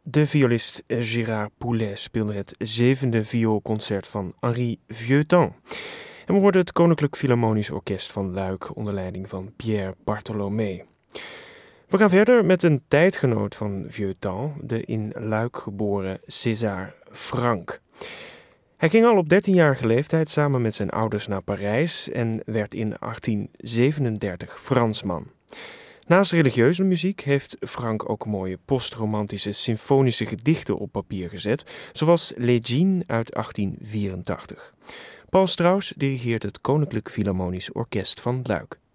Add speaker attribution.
Speaker 1: De violist Gérard Poulet speelde het 7e vioolconcert van Henri Vieuxtemps. En we hoorden het Koninklijk Philharmonisch Orkest van Luik onder leiding van Pierre Bartholomé. We gaan verder met een tijdgenoot van Vieuxtemps, de in Luik geboren César Franck. Hij ging al op 13-jarige leeftijd samen met zijn ouders naar Parijs en werd in 1837 Fransman. Naast religieuze muziek heeft Franck ook mooie postromantische symfonische gedichten op papier gezet, zoals Les Gines uit 1884. Paul Strauss dirigeert het Koninklijk Philharmonisch Orkest van Luik.